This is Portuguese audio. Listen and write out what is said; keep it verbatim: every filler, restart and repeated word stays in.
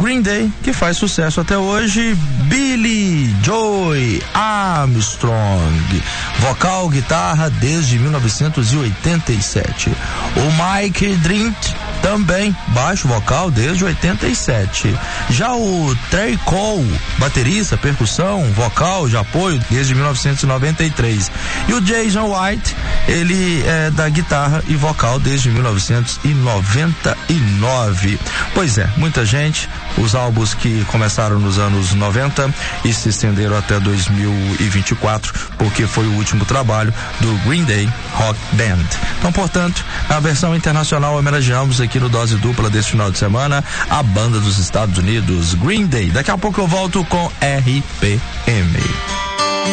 Green Day, que faz sucesso até hoje, Billy Joe Armstrong, vocal, guitarra desde mil novecentos e oitenta e sete. O Mike Drint, também baixo vocal desde oitenta e sete. Já o Trey Cole, baterista, percussão, vocal de apoio desde mil novecentos e noventa e três. E o Jason White, ele é da guitarra e vocal desde mil novecentos e noventa e nove. Pois é, muita gente, os álbuns que começaram nos anos noventa e se estenderam até dois mil e vinte e quatro, porque foi o último trabalho do Green Day Rock Band. Então, portanto, na versão internacional homenageamos aqui no Dose Dupla desse final de semana a banda dos Estados Unidos, Green Day. Daqui a pouco eu volto com R P M.